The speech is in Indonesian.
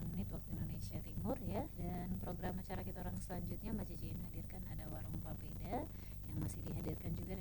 menit waktu Indonesia Timur ya. Dan program acara kita orang selanjutnya Mbak Cici hadirkan ada Warung Papeda yang masih dihadirkan juga